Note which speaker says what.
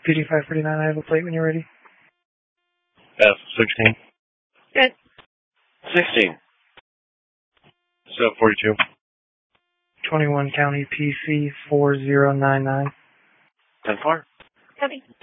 Speaker 1: PD549, I have a plate when you're ready.
Speaker 2: F16.
Speaker 3: Good.
Speaker 2: 16. 42.
Speaker 1: 21 County PC 4099.
Speaker 2: 10-4.
Speaker 3: Copy.